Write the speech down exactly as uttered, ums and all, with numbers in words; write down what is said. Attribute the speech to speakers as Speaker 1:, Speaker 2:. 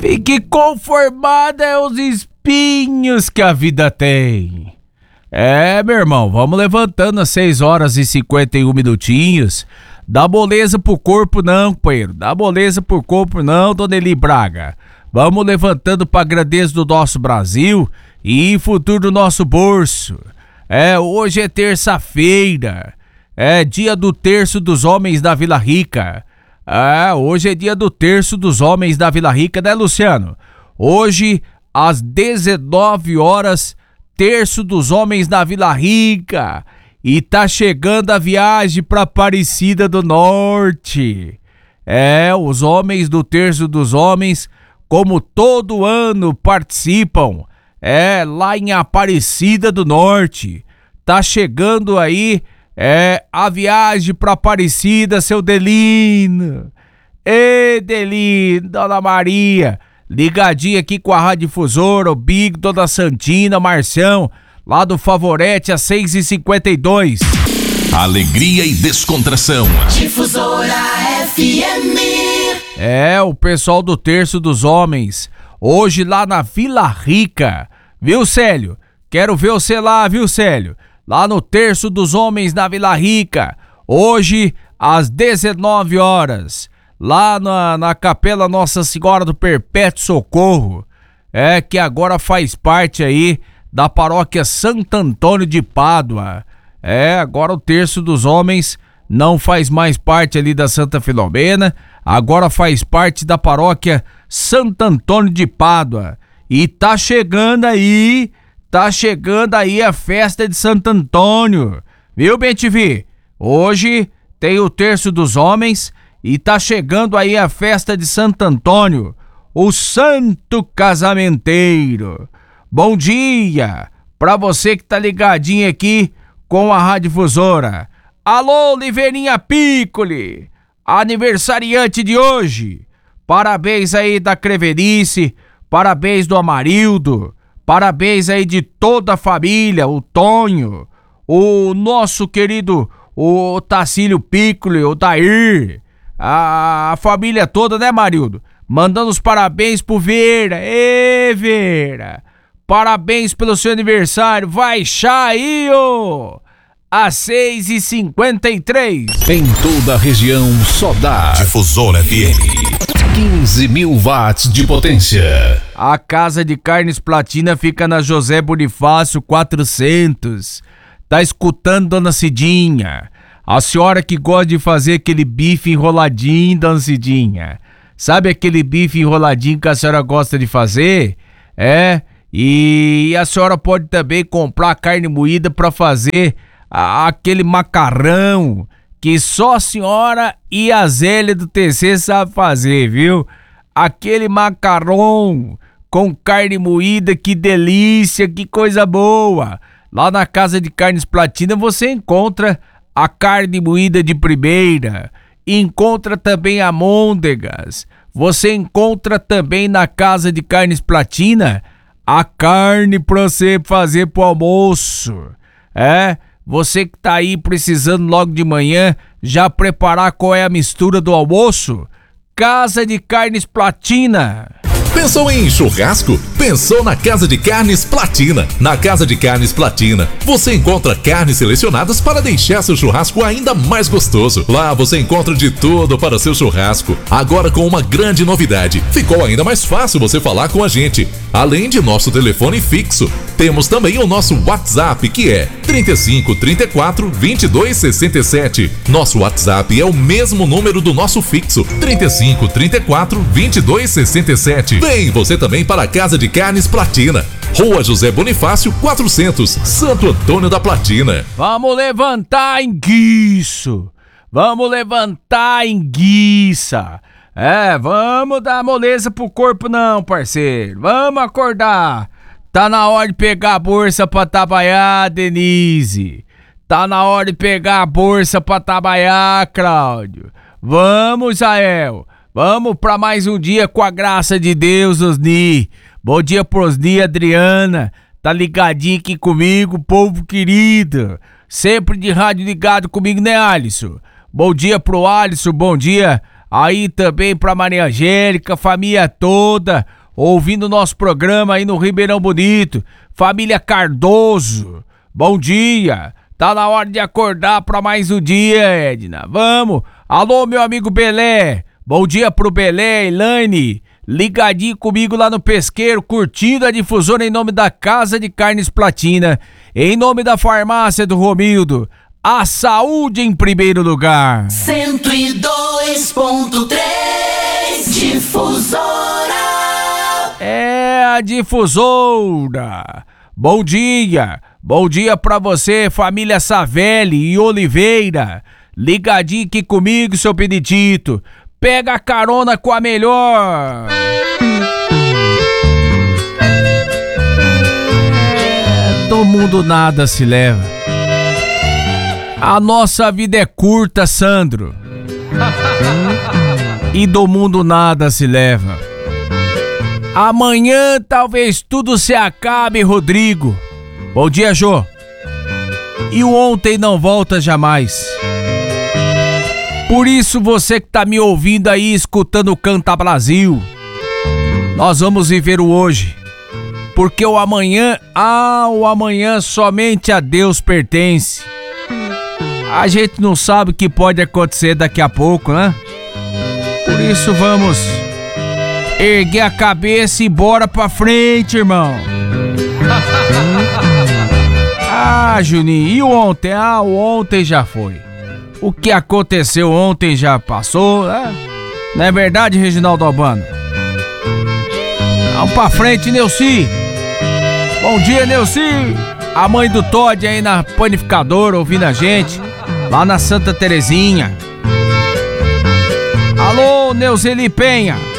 Speaker 1: Fique conformada é os espinhos que a vida tem. É, meu irmão, vamos levantando às seis horas e cinquenta e um minutinhos. Dá moleza pro corpo não, companheiro. Dá moleza pro corpo não, dona Eli Braga. Vamos levantando pra grandeza do nosso Brasil e futuro do nosso bolso. É, hoje é terça-feira. É dia do terço dos homens da Vila Rica. É, hoje é dia do terço dos homens da Vila Rica, né, Luciano? Hoje, às dezenove horas, terço dos homens da Vila Rica. E tá chegando a viagem pra Aparecida do Norte. É, os homens do terço dos homens, como todo ano, participam. É, lá em Aparecida do Norte. Tá chegando aí... É, a viagem pra Aparecida, seu Delino. Ê, Delino, Dona Maria, ligadinha aqui com a Rádio Difusora, o Big, Dona Santina, Marcião, lá do Favorete, às seis e cinquenta e dois.
Speaker 2: Alegria e descontração.
Speaker 3: Difusora F M.
Speaker 1: É, o pessoal do Terço dos Homens, hoje lá na Vila Rica. Viu, Célio? Quero ver você lá, viu, Célio? Lá no Terço dos Homens da Vila Rica, hoje às dezenove horas, lá na, na Capela Nossa Senhora do Perpétuo Socorro, é que agora faz parte aí da Paróquia Santo Antônio de Pádua. É, agora o Terço dos Homens não faz mais parte ali da Santa Filomena, agora faz parte da Paróquia Santo Antônio de Pádua. E tá chegando aí... Tá chegando aí a festa de Santo Antônio, viu, B T V? Hoje tem o Terço dos Homens e tá chegando aí a festa de Santo Antônio, o Santo Casamenteiro. Bom dia pra você que tá ligadinho aqui com a Rádio Difusora. Alô, Oliveirinha Piccoli, aniversariante de hoje. Parabéns aí da Creverice, parabéns do Amarildo. Parabéns aí de toda a família, o Tonho, o nosso querido, o Tacílio Piccoli, o Dair, a, a família toda, né, Marildo? Mandando os parabéns pro Vera. Ê, Vera, parabéns pelo seu aniversário, vai chá aí, ô! Às seis e cinquenta e três.
Speaker 2: Em toda a região só dá Difusora F M. quinze mil watts de potência.
Speaker 1: A Casa de Carnes Platina fica na José Bonifácio quatrocentos. Tá escutando, dona Cidinha? A senhora que gosta de fazer aquele bife enroladinho, dona Cidinha. Sabe aquele bife enroladinho que a senhora gosta de fazer? É, e a senhora pode também comprar carne moída pra fazer a, aquele macarrão que só a senhora e a Zélia do T C sabe fazer, viu? Aquele macarrão com carne moída, que delícia, que coisa boa. Lá na Casa de Carnes Platina você encontra a carne moída de primeira, encontra também amôndegas, você encontra também na Casa de Carnes Platina a carne pra você fazer pro almoço. É, você que tá aí precisando logo de manhã já preparar qual é a mistura do almoço? Casa de Carnes Platina.
Speaker 2: Pensou em churrasco? Pensou na Casa de Carnes Platina. Na Casa de Carnes Platina, você encontra carnes selecionadas para deixar seu churrasco ainda mais gostoso. Lá você encontra de tudo para seu churrasco. Agora com uma grande novidade, ficou ainda mais fácil você falar com a gente. Além de nosso telefone fixo, temos também o nosso WhatsApp, que é trinta e cinco, trinta e quatro, vinte e dois, sessenta e sete. Nosso WhatsApp é o mesmo número do nosso fixo, trinta e cinco, trinta e quatro, vinte e dois, sessenta e sete. Vem você também para a Casa de Carnes Platina, Rua José Bonifácio quatrocentos, Santo Antônio da Platina.
Speaker 1: Vamos levantar enguiço, vamos levantar enguiça. É, vamos dar moleza pro corpo não, parceiro, vamos acordar. Tá na hora de pegar a bolsa pra trabalhar, Denise. Tá na hora de pegar a bolsa pra trabalhar, Cláudio. Vamos, Israel. Vamos pra mais um dia com a graça de Deus, Osni. Bom dia pro Osni, Adriana. Tá ligadinho aqui comigo, povo querido. Sempre de rádio ligado comigo, né, Alisson? Bom dia pro Alisson, bom dia Aí também pra Maria Angélica, família toda, ouvindo nosso programa aí no Ribeirão Bonito. Família Cardoso, bom dia. Tá na hora de acordar pra mais um dia, Edna. Vamos. Alô, meu amigo Belé. Bom dia pro Belé, Elaine. Ligadinho comigo lá no Pesqueiro, curtindo a difusora em nome da Casa de Carnes Platina. Em nome da farmácia do Romildo. A saúde em primeiro lugar.
Speaker 3: cento e dois ponto três Difusora.
Speaker 1: É a difusora. Bom dia. Bom dia pra você, família Savelli e Oliveira. Ligadinho aqui comigo, seu Benedito. Pega a carona com a melhor. É, do mundo nada se leva. A nossa vida é curta, Sandro. E do mundo nada se leva. Amanhã talvez tudo se acabe, Rodrigo. Bom dia, Jô. E o ontem não volta jamais. Por isso você que tá me ouvindo aí, escutando o Canta Brasil, nós vamos viver o hoje. Porque o amanhã, ah, o amanhã somente a Deus pertence. A gente não sabe o que pode acontecer daqui a pouco, né? Por isso vamos erguer a cabeça e bora pra frente, irmão. Ah, Juninho, e o ontem? Ah, o ontem já foi. O que aconteceu ontem já passou, né? Não é verdade, Reginaldo Albano? Vamos pra frente, Neuci. Bom dia, Neuci. A mãe do Todd aí na panificadora ouvindo a gente. Lá na Santa Terezinha. Alô, Neuzeli Penha.